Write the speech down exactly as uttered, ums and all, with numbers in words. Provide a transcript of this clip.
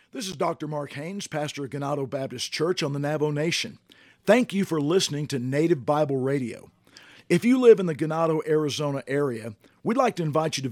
This is Doctor Mark Haynes, pastor of Ganado Baptist Church on the Navajo Nation. Thank you for listening to Native Bible Radio. If you live in the Ganado, Arizona area, we'd like to invite you to